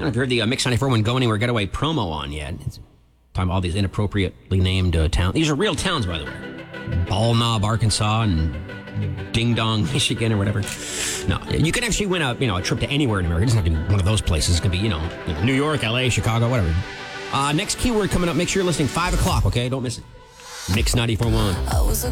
know if you heard the Mix 94 one Go Anywhere Getaway promo on yet. It's talking about all these inappropriately named towns. These are real towns, by the way. Ball Knob, Arkansas, and Ding Dong, Michigan, or whatever. No, you can actually win a trip to anywhere in America. It doesn't have to be one of those places. It can be, New York, LA, Chicago, whatever. Next keyword coming up. Make sure you're listening 5 o'clock, okay? Don't miss it. Mix 94.1. I was a